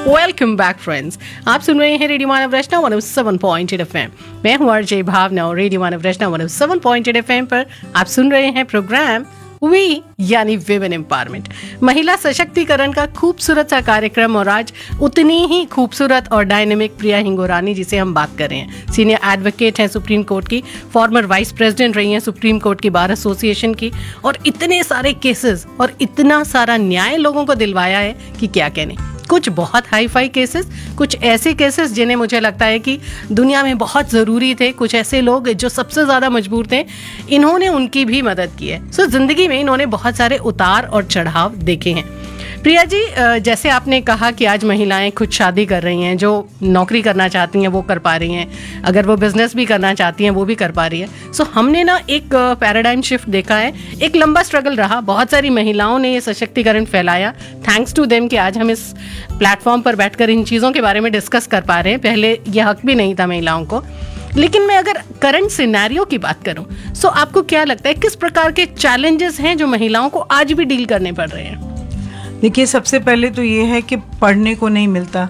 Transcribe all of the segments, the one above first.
Welcome back friends, आप सुन रहे हैं रेडियो मानव रचना 107.8 FM। मैं हूं आरजे भावना और रेडियो मानव रचना 107.8 FM पर आप सुन रहे हैं प्रोग्राम वी यानी विमेन एम्पावरमेंट, महिला सशक्तिकरण का खूबसूरत सा कार्यक्रम। और आज उतनी ही खूबसूरत और डायनेमिक प्रिया हिंगोरानी, जिसे हम बात कर रहे हैं, सीनियर एडवोकेट हैं सुप्रीम कोर्ट की, फॉर्मर वाइस प्रेसिडेंट रही हैं सुप्रीम कोर्ट की बार एसोसिएशन की, और इतने सारे केसेस और इतना सारा न्याय लोगों को दिलवाया है कि क्या कहने। कुछ बहुत हाई फाई केसेस, कुछ ऐसे केसेस जिन्हें मुझे लगता है कि दुनिया में बहुत ज़रूरी थे, कुछ ऐसे लोग जो सबसे ज़्यादा मजबूर थे, इन्होंने उनकी भी मदद की है। सो ज़िंदगी में इन्होंने बहुत सारे उतार और चढ़ाव देखे हैं। प्रिया जी, जैसे आपने कहा कि आज महिलाएं खुद शादी कर रही हैं, जो नौकरी करना चाहती हैं वो कर पा रही हैं, अगर वो बिजनेस भी करना चाहती हैं वो भी कर पा रही है। सो हमने ना एक पैराडाइम शिफ्ट देखा है, एक लंबा स्ट्रगल रहा, बहुत सारी महिलाओं ने ये सशक्तिकरण फैलाया। थैंक्स टू देम कि आज हम इस प्लेटफॉर्म पर बैठकर इन चीज़ों के बारे में डिस्कस कर पा रहे हैं। पहले ये हक भी नहीं था महिलाओं को। लेकिन मैं अगर करंट सिनेरियो की बात करूं, सो आपको क्या लगता है किस प्रकार के चैलेंजेस हैं जो महिलाओं को आज भी डील करने पड़ रहे हैं? देखिए, सबसे पहले तो ये है कि पढ़ने को नहीं मिलता।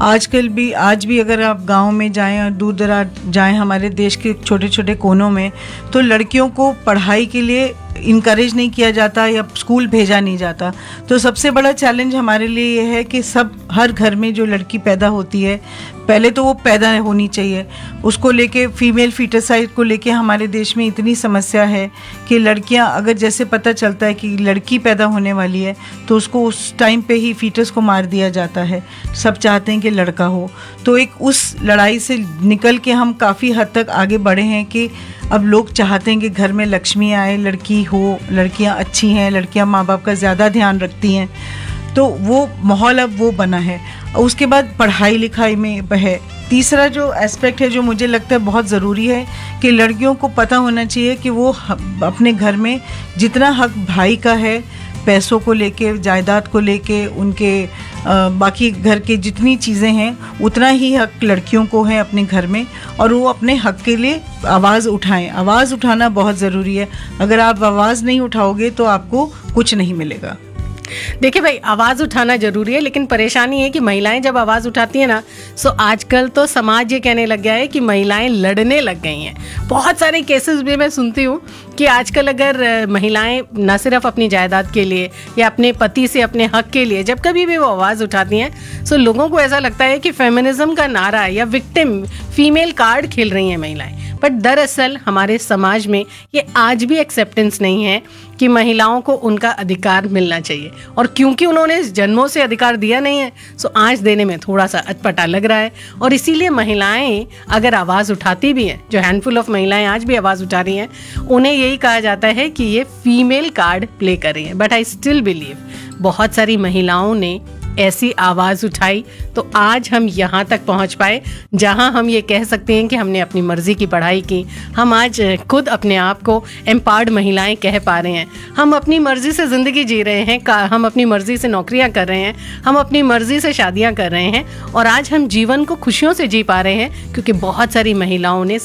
आज भी अगर आप गांव में जाएं और दूर दराज जाएं, हमारे देश के छोटे छोटे कोनों में, तो लड़कियों को पढ़ाई के लिए इनकरेज नहीं किया जाता या स्कूल भेजा नहीं जाता। तो सबसे बड़ा चैलेंज हमारे लिए ये है कि हर घर में जो लड़की पैदा होती है, पहले तो वो पैदा होनी चाहिए, उसको लेके फीमेल फीटसाइड को लेके हमारे देश में इतनी समस्या है कि लड़कियां, अगर जैसे पता चलता है कि लड़की पैदा होने वाली है तो उसको उस टाइम पे ही फीटस को मार दिया जाता है। सब चाहते हैं कि लड़का हो। तो एक उस लड़ाई से निकल के हम काफ़ी हद तक आगे बढ़े हैं कि अब लोग चाहते हैं कि घर में लक्ष्मी आए, लड़की हो, लड़कियां अच्छी हैं, लड़कियां माँ बाप का ज़्यादा ध्यान रखती हैं। तो वो माहौल अब वो बना है। उसके बाद पढ़ाई लिखाई में है। तीसरा जो एस्पेक्ट है जो मुझे लगता है बहुत ज़रूरी है कि लड़कियों को पता होना चाहिए कि वो अपने घर में जितना हक भाई का है, पैसों को लेके, जायदाद को लेके, उनके बाकी घर के जितनी चीज़ें हैं, उतना ही हक लड़कियों को है अपने घर में, और वो अपने हक के लिए आवाज़ उठाएं। आवाज़ उठाना बहुत ज़रूरी है। अगर आप आवाज़ नहीं उठाओगे तो आपको कुछ नहीं मिलेगा। देखिए भाई, आवाज़ उठाना जरूरी है, लेकिन परेशानी है कि महिलाएं जब आवाज़ उठाती हैं ना, सो आजकल तो समाज ये कहने लग गया है कि महिलाएं लड़ने लग गई हैं। बहुत सारे केसेस भी मैं सुनती हूँ कि आजकल अगर महिलाएं न सिर्फ अपनी जायदाद के लिए या अपने पति से अपने हक के लिए जब कभी भी वो आवाज़ उठाती हैं, सो लोगों को ऐसा लगता है कि फेमिनिज्म का नारा या विक्टिम फीमेल कार्ड खेल रही हैं महिलाएं। बट दरअसल हमारे समाज में ये आज भी एक्सेप्टेंस नहीं है कि महिलाओं को उनका अधिकार मिलना चाहिए, और क्योंकि उन्होंने जन्मों से अधिकार दिया नहीं है, सो आज देने में थोड़ा सा अटपटा लग रहा है। और इसीलिए महिलाएं अगर आवाज़ उठाती भी हैं, जो हैंडफुल ऑफ महिलाएं आज भी आवाज़ उठा रही हैं, उन्हें यही कहा जाता है कि ये फीमेल कार्ड प्ले कर रही हैं। बट आई स्टिल बिलीव बहुत सारी महिलाओं ने ऐसी आवाज़ उठाई तो आज हम यहाँ तक पहुँच पाए जहाँ हम ये कह सकते हैं कि हमने अपनी मर्ज़ी की पढ़ाई की। हम आज खुद अपने आप को एम्पावर्ड महिलाएं कह पा रहे हैं। हम अपनी मर्ज़ी से ज़िंदगी जी रहे हैं, हम अपनी मर्ज़ी से नौकरियाँ कर रहे हैं, हम अपनी मर्ज़ी से शादियाँ कर रहे हैं, और आज हम जीवन को खुशियों से जी पा रहे हैं क्योंकि बहुत सारी महिलाओं ने